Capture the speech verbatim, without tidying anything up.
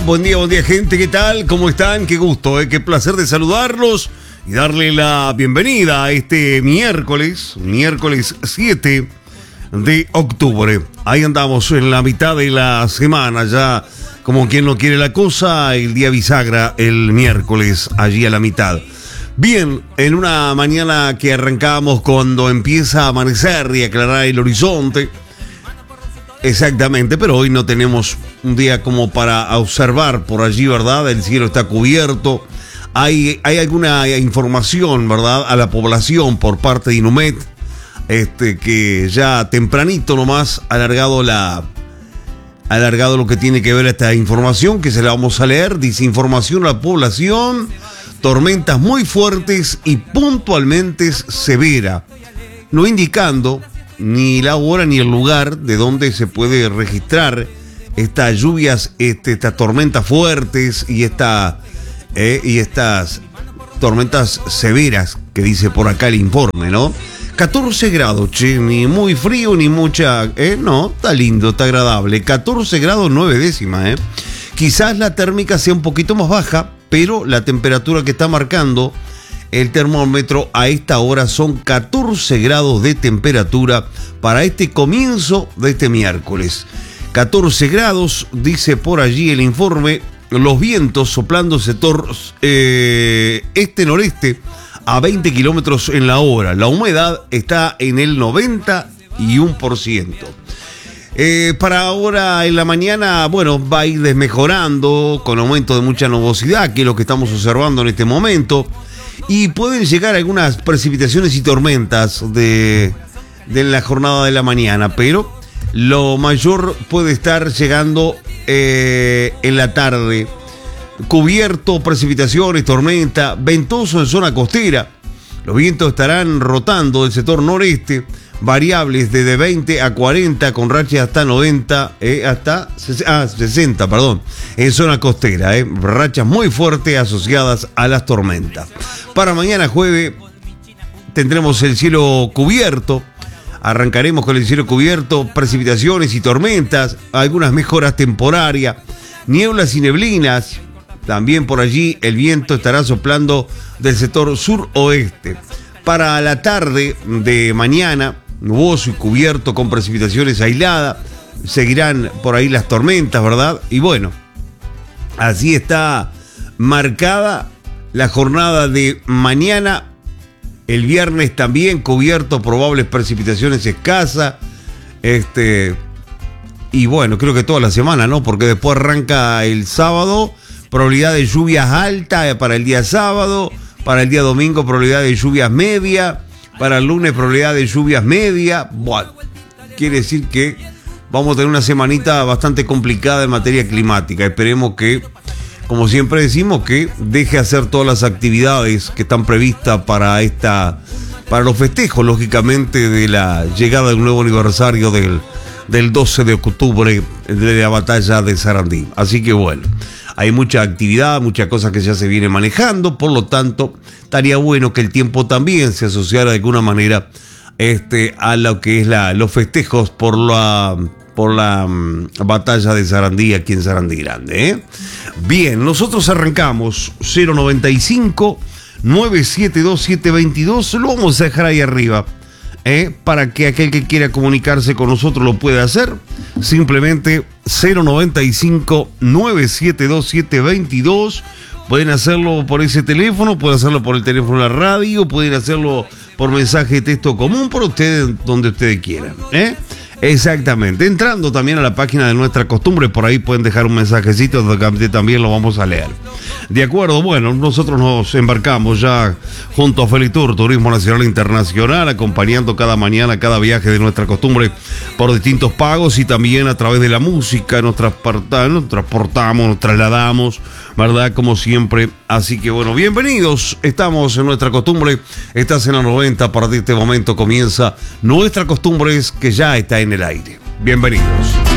Buen día, buen día, gente, ¿qué tal? ¿Cómo están? Qué gusto, ¿eh? Qué placer de saludarlos y darle la bienvenida a este miércoles, miércoles siete de octubre. Ahí andamos en la mitad de la semana, ya como quien no quiere la cosa, el día bisagra, el miércoles, allí a la mitad. Bien, en una mañana que arrancamos cuando empieza a amanecer y aclarar el horizonte. Exactamente, pero hoy no tenemos un día como para observar por allí, ¿verdad? El cielo está cubierto. Hay, hay alguna información, ¿verdad? A la población por parte de Inumet, este, que ya tempranito nomás ha alargado la... ha alargado lo que tiene que ver esta información, que se la vamos a leer. Dice: información a la población, tormentas muy fuertes y puntualmente severa, no indicando ni la hora ni el lugar de donde se puede registrar estas lluvias, este, estas tormentas fuertes y, esta, eh, y estas tormentas severas que dice por acá el informe, ¿no? catorce grados, che, ni muy frío ni mucha, eh, no, está lindo, está agradable. catorce grados nueve décimas, eh. Quizás la térmica sea un poquito más baja, pero la temperatura que está marcando el termómetro a esta hora son catorce grados de temperatura para este comienzo de este miércoles. catorce grados, dice por allí el informe. Los vientos soplando sector eh, este-noreste a veinte kilómetros en la hora. La humedad está en el noventa y uno por ciento. Eh, para ahora en la mañana, bueno, va a ir desmejorando con aumento de mucha nubosidad, que es lo que estamos observando en este momento. Y pueden llegar algunas precipitaciones y tormentas de, de la jornada de la mañana, pero lo mayor puede estar llegando eh, en la tarde. Cubierto, precipitaciones, tormenta, ventoso en zona costera. Los vientos estarán rotando del sector noreste, variables desde veinte a cuarenta, con rachas hasta noventa, eh, hasta ah, sesenta, perdón, en zona costera, eh, rachas muy fuertes asociadas a las tormentas. Para mañana jueves tendremos el cielo cubierto, arrancaremos con el cielo cubierto, precipitaciones y tormentas, algunas mejoras temporarias, nieblas y neblinas. También por allí el viento estará soplando del sector suroeste. Para la tarde de mañana, nuboso y cubierto con precipitaciones aisladas. Seguirán por ahí las tormentas, ¿verdad? Y bueno, así está marcada la jornada de mañana. El viernes también cubierto, probables precipitaciones escasas. Este, y bueno, creo que toda la semana, ¿no? Porque después arranca el sábado, probabilidad de lluvias alta para el día sábado. Para el día domingo, probabilidad de lluvias media. Para el lunes, probabilidad de lluvias media. Bueno, quiere decir que vamos a tener una semanita bastante complicada en materia climática. Esperemos que, como siempre decimos, que deje hacer todas las actividades que están previstas para esta, para los festejos, lógicamente, de la llegada del nuevo aniversario del, del doce de octubre de la batalla de Sarandí. Así que bueno, hay mucha actividad, muchas cosas que ya se vienen manejando, por lo tanto, estaría bueno que el tiempo también se asociara de alguna manera este, a lo que es la, los festejos por la, por la um, batalla de Sarandí aquí en Sarandí Grande, ¿eh? Bien, nosotros arrancamos cero noventa y cinco, nueve siete dos, siete dos dos, lo vamos a dejar ahí arriba. Eh, para que aquel que quiera comunicarse con nosotros lo pueda hacer. Simplemente cero noventa y cinco, nueve siete dos, siete dos dos. Pueden hacerlo por ese teléfono, pueden hacerlo por el teléfono de la radio, pueden hacerlo por mensaje de texto común, por ustedes, donde ustedes quieran, ¿eh? Exactamente. Entrando también a la página de Nuestra Costumbre, por ahí pueden dejar un mensajecito, donde también lo vamos a leer. De acuerdo, bueno, nosotros nos embarcamos ya junto a Felitur, Turismo Nacional e Internacional, acompañando cada mañana, cada viaje de Nuestra Costumbre por distintos pagos y también a través de la música, nos transportamos, nos transportamos, nos trasladamos, ¿verdad? Como siempre. Así que bueno, bienvenidos, estamos en Nuestra Costumbre, estás en la noventa, a partir de este momento comienza Nuestra Costumbre, que ya está en el aire. Bienvenidos.